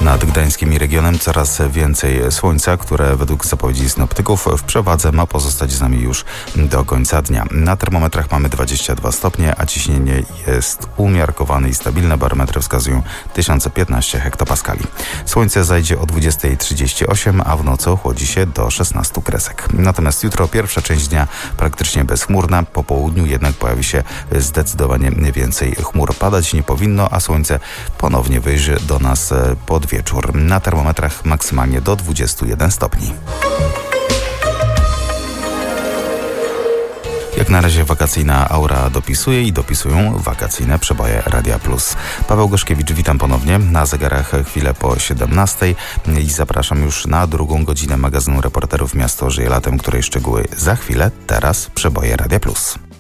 Nad Gdańskim i regionem coraz więcej słońca, które według zapowiedzi synoptyków w przewadze ma pozostać z nami już do końca dnia. Na termometrach mamy 22 stopnie, a ciśnienie jest umiarkowane i stabilne. Barometry wskazują 1015 hektopaskali. Słońce zajdzie o 20:38, a w nocy ochłodzi się do 16 kresek. Natomiast jutro pierwsza część dnia praktycznie bezchmurna. Po południu jednak pojawi się zdecydowanie więcej chmur. Padać nie powinno, a słońce ponownie wyjrzy do nas pod wieczór. Na termometrach maksymalnie do 21 stopni. Jak na razie wakacyjna aura dopisuje i dopisują wakacyjne przeboje Radia Plus. Paweł Goszkiewicz, witam ponownie. Na zegarach chwilę po 17 i zapraszam już na drugą godzinę magazynu Reporterów Miasto żyje latem, której szczegóły za chwilę. Teraz przeboje Radia Plus.